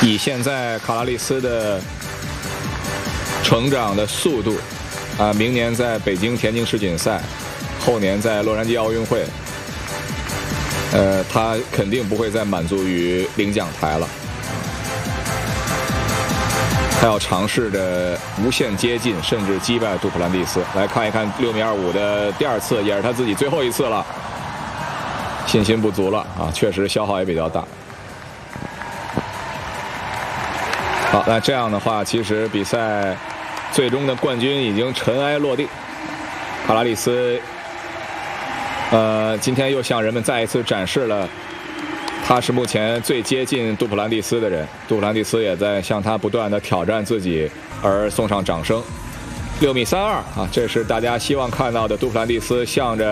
以现在卡拉利斯的成长的速度，明年在北京田径世锦赛，后年在洛杉矶奥运会，他肯定不会再满足于领奖台了，他要尝试着无限接近，甚至击败杜普兰蒂斯。来看一看6.25米的第二次，也是他自己最后一次了，信心不足了啊，确实消耗也比较大。好，那这样的话，其实比赛最终的冠军已经尘埃落定。卡拉利斯，今天又向人们再一次展示了他是目前最接近杜普兰蒂斯的人。杜普兰蒂斯也在向他不断的挑战自己而送上掌声。6.32米啊，这是大家希望看到的杜普兰蒂斯向着